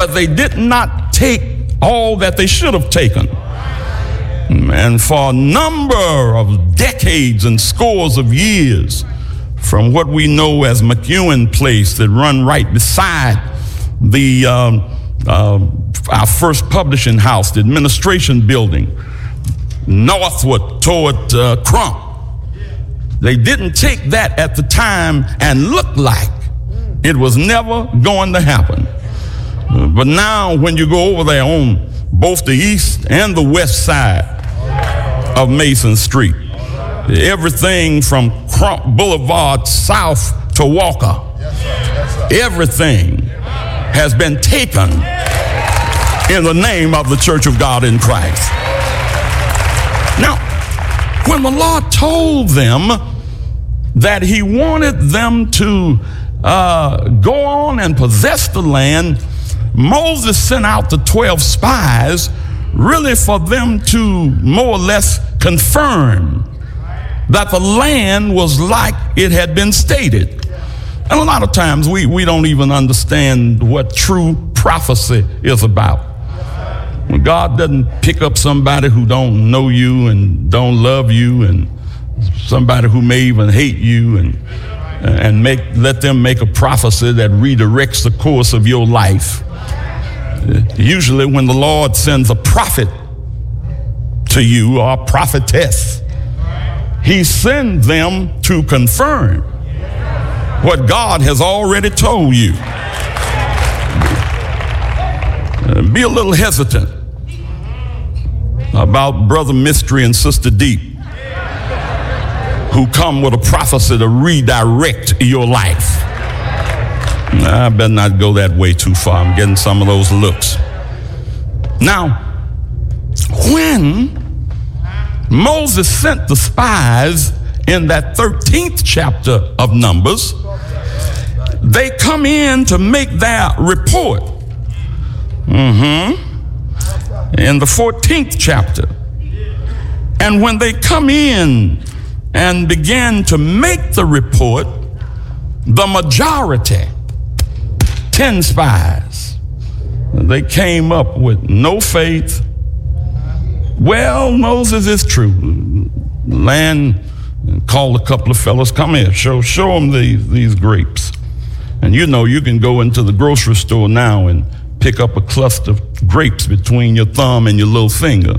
but they did not take all that they should have taken. And for a number of decades and scores of years, from what we know as McEwen Place that run right beside the our first publishing house, the administration building, northward toward Crump. They didn't take that at the time and look like it was never going to happen. But now when you go over there on both the east and the west side of Mason Street, everything from Crump Boulevard south to Walker, everything has been taken in the name of the Church of God in Christ. Now, when the Lord told them that he wanted them to go on and possess the land, Moses sent out the 12 spies really for them to more or less confirm that the land was like it had been stated. And a lot of times we don't even understand what true prophecy is about. When God doesn't pick up somebody who don't know you and don't love you, and somebody who may even hate you, and let them make a prophecy that redirects the course of your life. Usually when the Lord sends a prophet to you, or a prophetess, he sends them to confirm what God has already told you. Be a little hesitant about Brother Mystery and Sister Deep, who come with a prophecy to redirect your life. I better not go that way too far. I'm getting some of those looks. Now, when Moses sent the spies in that 13th chapter of Numbers, they come in to make their report. In the 14th chapter. And when they come in and begin to make the report, the majority, 10 spies, they came up with no faith. Well, Moses, is true. Land, called a couple of fellas, come here, show them these grapes. And you know, you can go into the grocery store now and pick up a cluster of grapes between your thumb and your little finger.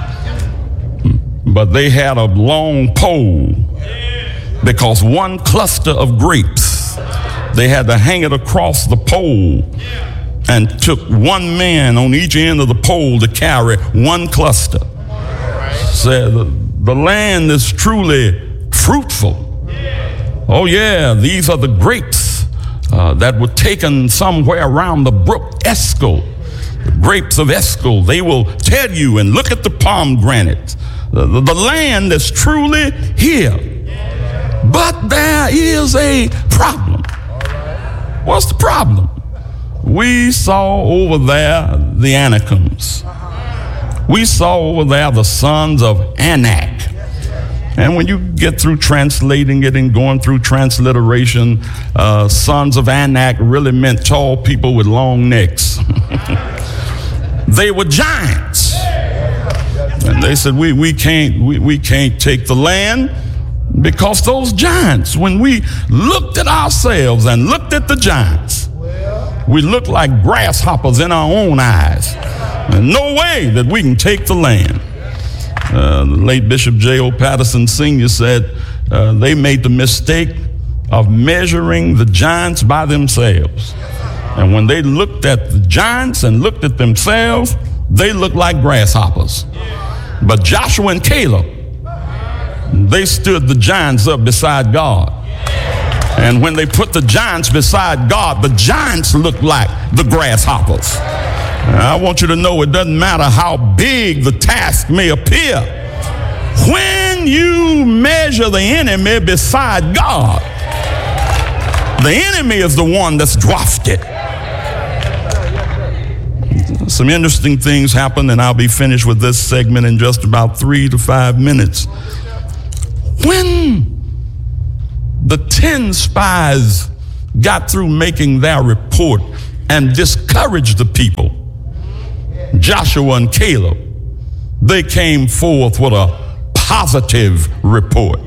But they had a long pole, because one cluster of grapes, they had to hang it across the pole, and took one man on each end of the pole to carry one cluster. Said the land is truly fruitful. Oh yeah, these are the grapes that were taken somewhere around the brook Escol, the grapes of Escol. They will tell you, and look at the pomegranates. The land is truly here. But there is a problem. What's the problem? We saw over there the Anakims. We saw over there the sons of Anak. And when you get through translating it and going through transliteration, sons of Anak really meant tall people with long necks. They were giants. And they said, we can't take the land, because those giants, when we looked at ourselves and looked at the giants, we looked like grasshoppers in our own eyes. And no way that we can take the land. The late Bishop J.O. Patterson Sr. said they made the mistake of measuring the giants by themselves. And when they looked at the giants and looked at themselves, they looked like grasshoppers. But Joshua and Caleb, they stood the giants up beside God. And when they put the giants beside God, the giants looked like the grasshoppers. I want you to know, it doesn't matter how big the task may appear. When you measure the enemy beside God, the enemy is the one that's dwarfed it. Some interesting things happen, and I'll be finished with this segment in just about 3 to 5 minutes. When the 10 spies got through making their report, and discourage the people. Joshua and Caleb, they came forth with a positive report.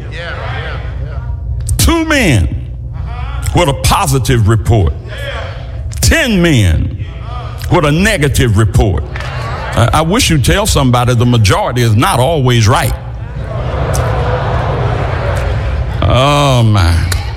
2 men with a positive report. 10 men with a negative report. I wish you'd tell somebody the majority is not always right. Oh my.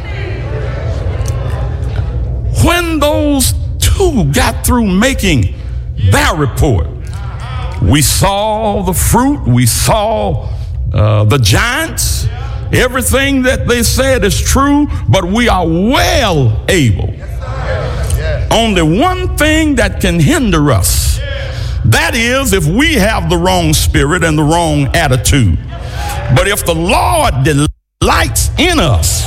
When those 2 got through making their report, we saw the fruit, we saw the giants, everything that they said is true, but we are well able. Only one thing that can hinder us, that is if we have the wrong spirit and the wrong attitude. But if the Lord delights in us,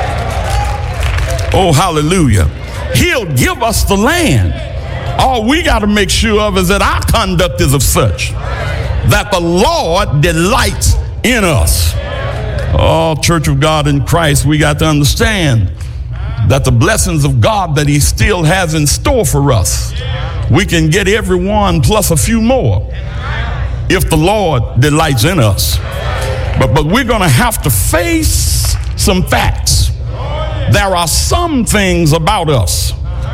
oh hallelujah, he'll give us the land. All we got to make sure of is that our conduct is of such that the Lord delights in us. Oh, Church of God in Christ, we got to understand that the blessings of God that he still has in store for us, we can get every one plus a few more if the Lord delights in us. But we're going to have to face some facts. There are some things about us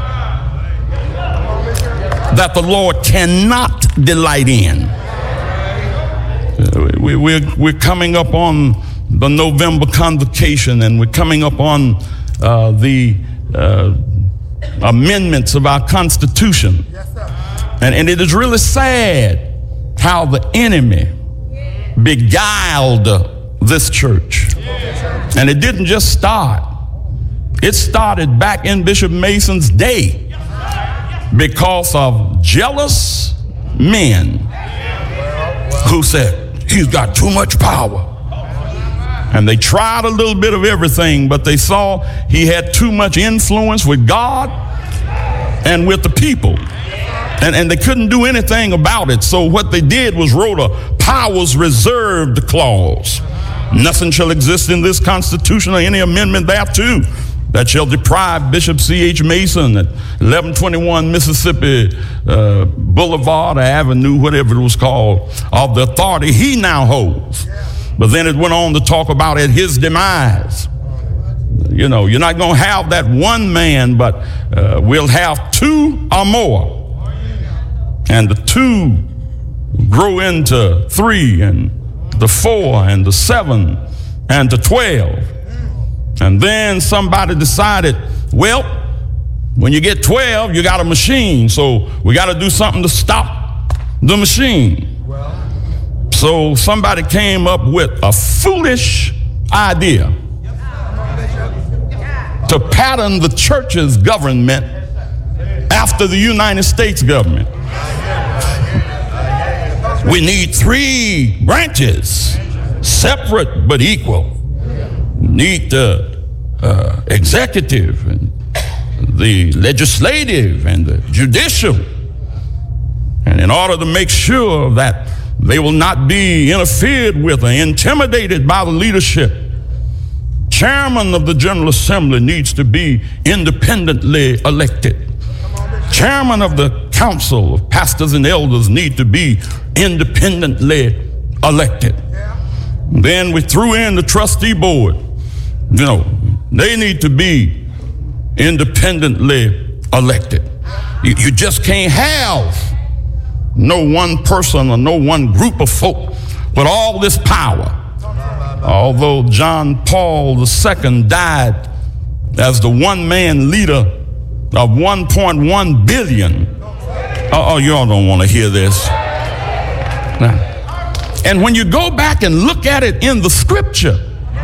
that the Lord cannot delight in. We're coming up on the November convocation, and we're coming up on the amendments of our Constitution. And it is really sad how the enemy beguiled this church. And it didn't just start. It started back in Bishop Mason's day because of jealous men who said, he's got too much power. And they tried a little bit of everything, but they saw he had too much influence with God and with the people. And they couldn't do anything about it. So what they did was wrote a powers reserved clause. Nothing shall exist in this Constitution or any amendment thereto that shall deprive Bishop C.H. Mason at 1121 Mississippi Boulevard or Avenue, whatever it was called, of the authority he now holds. But then it went on to talk about at his demise. You know, you're not going to have that one man, but we'll have 2 or more. And the 2 grow into 3 and the 4 and the 7 and the 12. And then somebody decided, well, when you get 12, you got a machine. So we got to do something to stop the machine. So somebody came up with a foolish idea to pattern the church's government after the United States government. We need 3 branches, separate but equal. We need the executive and the legislative and the judicial. And in order to make sure that they will not be interfered with or intimidated by the leadership, chairman of the General Assembly needs to be independently elected. Chairman of the Council of Pastors and Elders need to be independently elected. Then we threw in the trustee board. You know, they need to be independently elected. You just can't have no one person or no one group of folk with all this power. Although John Paul II died as the one-man leader of 1.1 billion. Oh, y'all don't want to hear this. And when you go back and look at it in the scripture,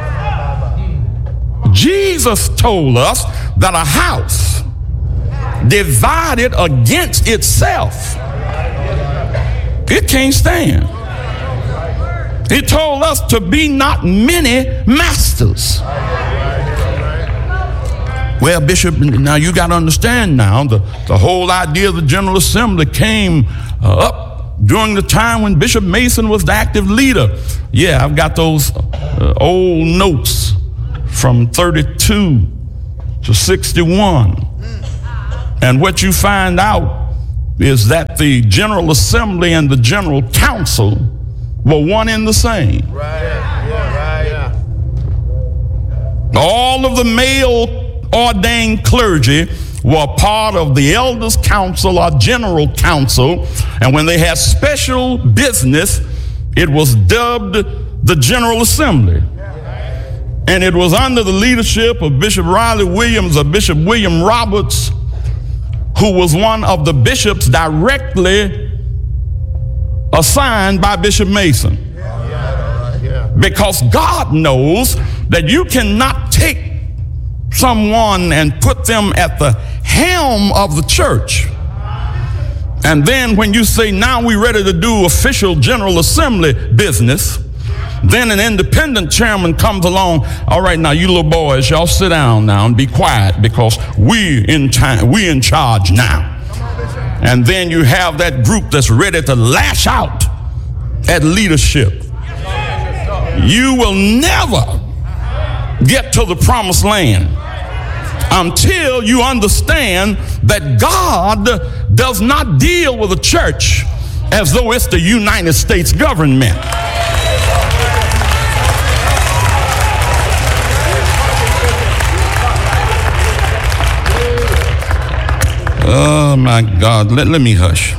Jesus told us that a house divided against itself, it can't stand. He told us to be not many masters. Well, Bishop, now you got to understand now, the whole idea of the General Assembly came up during the time when Bishop Mason was the active leader. Yeah, I've got those old notes from 32 to 61. And what you find out is that the General Assembly and the General Council were one and the same. All of the male ordained clergy were part of the Elders' Council or General Council, and when they had special business, it was dubbed the General Assembly. And it was under the leadership of Bishop Riley Williams or Bishop William Roberts, who was one of the bishops directly assigned by Bishop Mason. Because God knows that you cannot take someone and put them at the helm of the church, and then when you say, now we're ready to do official General Assembly business, then an independent chairman comes along. All right, now you little boys, y'all sit down now and be quiet, because we in charge now. And then you have that group that's ready to lash out at leadership. You will never get to the promised land until you understand that God does not deal with the church as though it's the United States government. Oh my God, let me hush.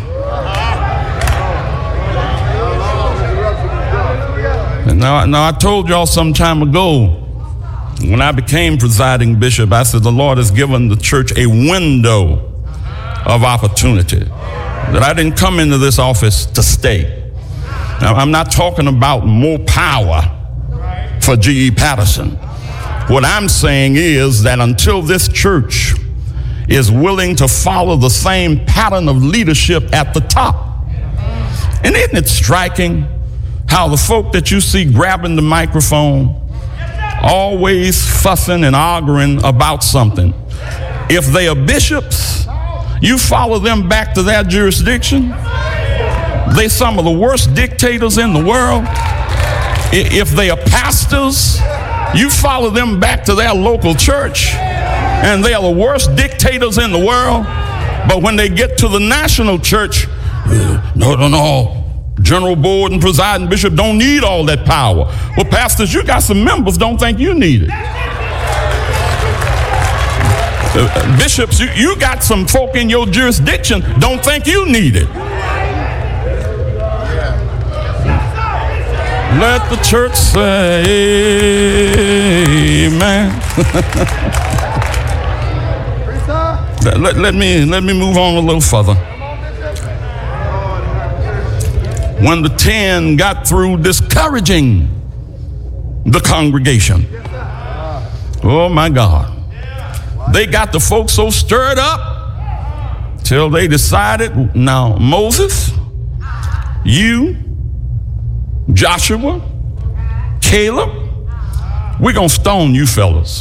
Now I told y'all some time ago, when I became presiding bishop, I said the Lord has given the church a window of opportunity, that I didn't come into this office to stay. Now, I'm not talking about more power for G.E. Patterson. What I'm saying is that until this church is willing to follow the same pattern of leadership at the top. And isn't it striking how the folk that you see grabbing the microphone always fussing and arguing about something? If they are bishops, you follow them back to their jurisdiction. They some of the worst dictators in the world. If they are pastors, you follow them back to their local church, and they are the worst dictators in the world. But when they get to the national church, no, General Board and presiding bishop don't need all that power. Well, pastors, you got some members don't think you need it. Bishops, you got some folk in your jurisdiction don't think you need it. Let the church say amen. Let me move on a little further. When the 10 got through discouraging the congregation, oh my God, they got the folks so stirred up till they decided, now Moses, you, Joshua, Caleb, we're going to stone you fellas.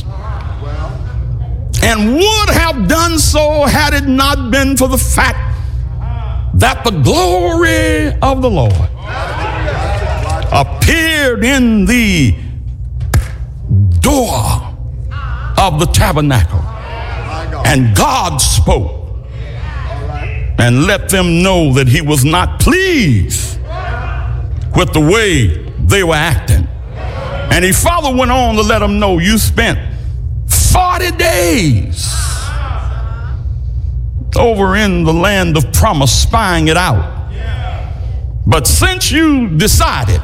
And would have done so had it not been for the fact that the glory of the Lord appeared in the door of the tabernacle. And God spoke and let them know that he was not pleased with the way they were acting. And he further went on to let them know, you spent 40 days over in the land of promise spying it out. But since you decided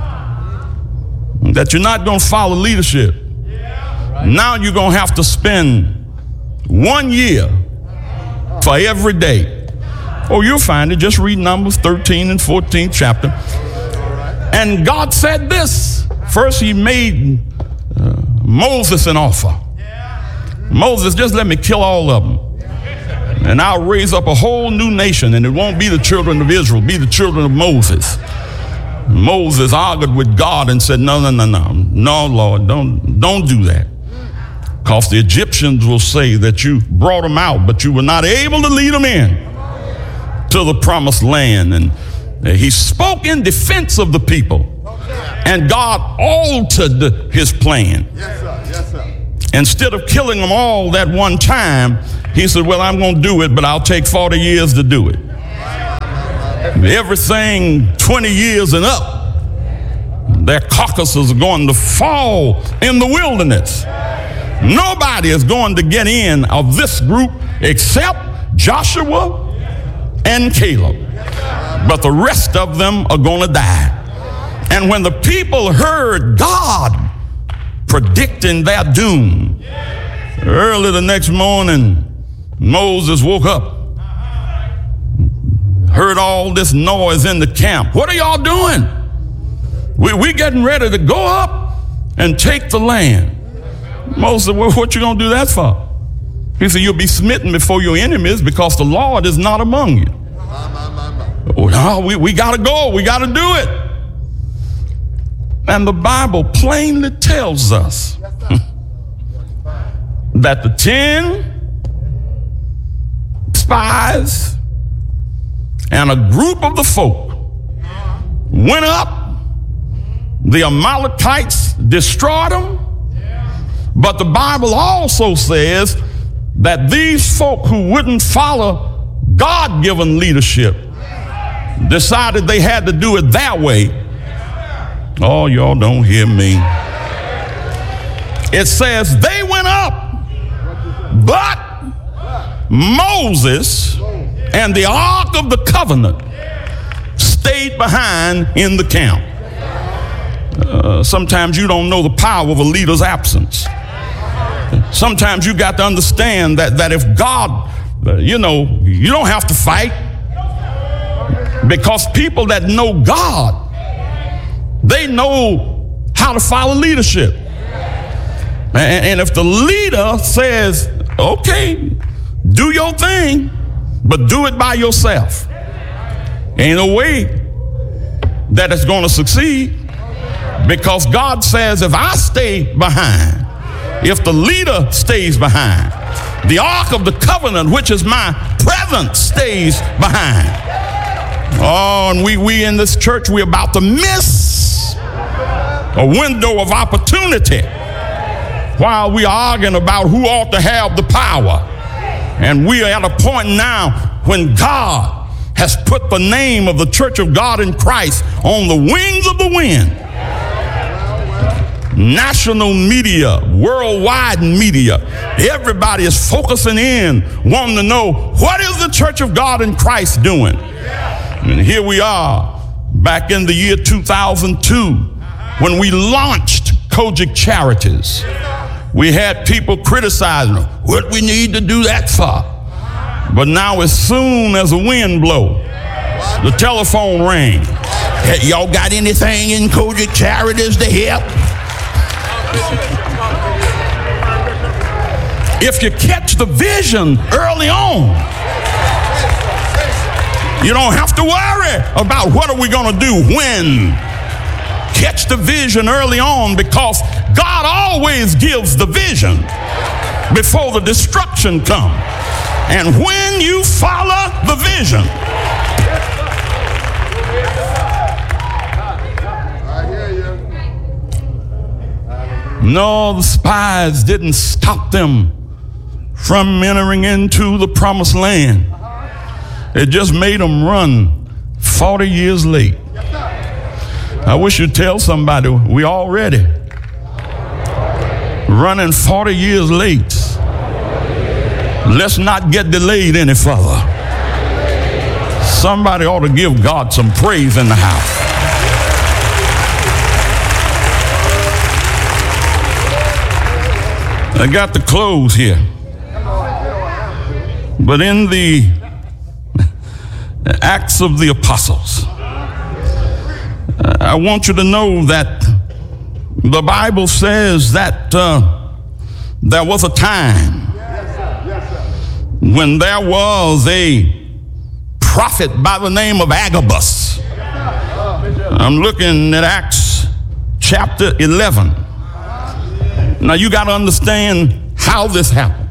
that you're not going to follow leadership, now you're going to have to spend 1 year for every day. Oh, you'll find it. Just read Numbers 13 and 14th chapter. And God said this. First, he made Moses an offer. Moses, just let me kill all of them, and I'll raise up a whole new nation, and it won't be the children of Israel, be the children of Moses. Moses argued with God and said, no, Lord, don't do that. Because the Egyptians will say that you brought them out, but you were not able to lead them in to the promised land. And he spoke in defense of the people, and God altered his plan. Yes, sir. Instead of killing them all that one time, he said, well, I'm going to do it, but I'll take 40 years to do it. Everything 20 years and up, their carcasses are going to fall in the wilderness. Nobody is going to get in of this group except Joshua and Caleb. But the rest of them are going to die. And when the people heard God predicting their doom, early the next morning, Moses woke up, heard all this noise in the camp. What are y'all doing? We getting ready to go up and take the land. Moses said, well, what you going to do that for? He said, you'll be smitten before your enemies because the Lord is not among you. Oh, no, we got to go. We got to do it. And the Bible plainly tells us that the 10 spies and a group of the folk went up. The Amalekites destroyed them. But the Bible also says that these folk who wouldn't follow God-given leadership decided they had to do it their way. Oh, y'all don't hear me. It says they went up, but Moses and the Ark of the Covenant stayed behind in the camp. Sometimes you don't know the power of a leader's absence. Sometimes you got to understand that if God, you don't have to fight, because people that know God, they know how to follow leadership. And if the leader says, okay, do your thing, but do it by yourself, ain't no way that it's going to succeed, because God says if I stay behind, if the leader stays behind, the Ark of the Covenant, which is my presence, stays behind. Oh, and we in this church, we're about to miss a window of opportunity while we are arguing about who ought to have the power. And we are at a point now when God has put the name of the Church of God in Christ on the wings of the wind. National media, worldwide media, everybody is focusing in, wanting to know, what is the Church of God in Christ doing? And here we are, back in the year 2002, when we launched Kojic Charities. We had people criticizing what we need to do that for. But now as soon as the wind blows, the telephone rang. Hey, y'all got anything in Kojic Charities to help? If you catch the vision early on, you don't have to worry about what are we going to do when. Catch the vision early on, because God always gives the vision before the destruction comes. And when you follow the vision, no, the spies didn't stop them from entering into the promised land. It just made them run 40 years late. I wish you'd tell somebody, we already running 40 years late. Let's not get delayed any further. Somebody ought to give God some praise in the house. I got the close here. But in the Acts of the Apostles, I want you to know that the Bible says that there was a time when there was a prophet by the name of Agabus. I'm looking at Acts chapter 11. Now you got to understand how this happened.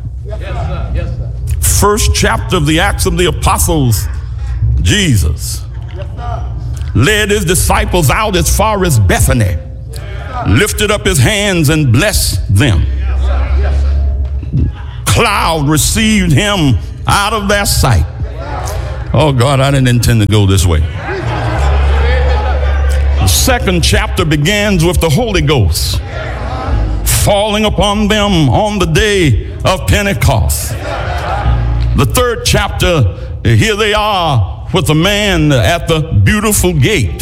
First chapter of the Acts of the Apostles, Jesus led his disciples out as far as Bethany, lifted up his hands and blessed them. cloud received him out of their sight. Oh God, I didn't intend to go this way. The second chapter begins with the Holy Ghost falling upon them on the day of Pentecost. The third chapter, here they are with the man at the beautiful gate,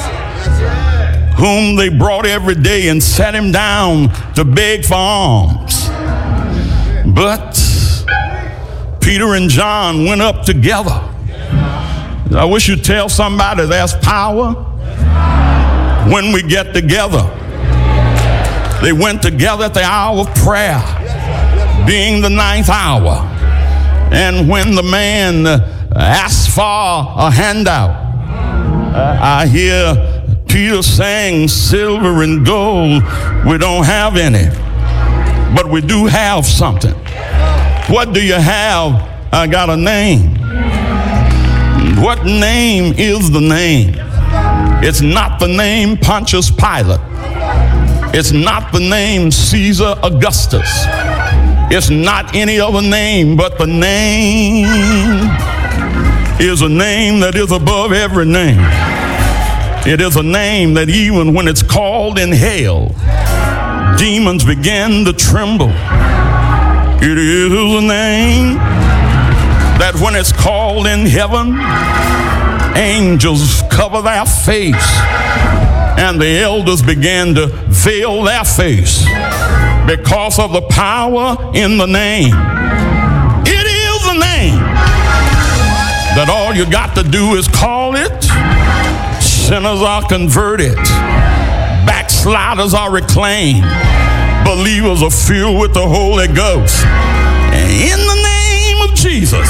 whom they brought every day and sat him down to beg for alms. But Peter and John went up together. I wish you'd tell somebody there's power when we get together. They went together at the hour of prayer, being the 9th hour. And when the man asked for a handout, I hear Peter saying, silver and gold, we don't have any, but we do have something. What do you have? I got a name. What name is the name? It's not the name Pontius Pilate. It's not the name Caesar Augustus. It's not any other name, but the name is a name that is above every name. It is a name that even when it's called in hell, demons begin to tremble. It is a name that when it's called in heaven, angels cover their face and the elders begin to veil their face because of the power in the name. It is a name that all you got to do is call it. Sinners are converted. Backsliders are reclaimed. Believers are filled with the Holy Ghost. And in the name of Jesus,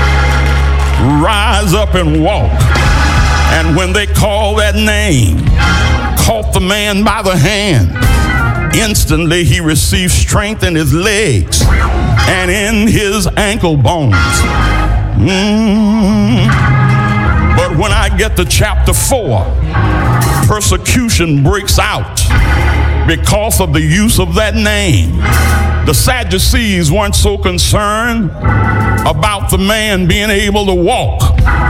rise up and walk. And when they call that name, caught the man by the hand, instantly he received strength in his legs and in his ankle bones. But when I get to chapter 4, persecution breaks out because of the use of that name. The Sadducees weren't so concerned about the man being able to walk